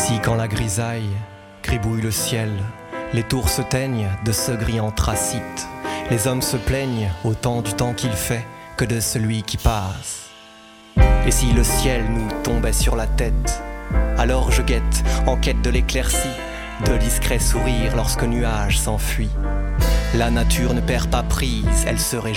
Si quand la grisaille gribouille le ciel, les tours se teignent de ce gris anthracite, les hommes se plaignent autant du temps qu'il fait que de celui qui passe. Et si le ciel nous tombait sur la tête, alors je guette, en quête de l'éclaircie, de discrets sourires lorsque nuage s'enfuit. La nature ne perd pas prise, elle se réjouit.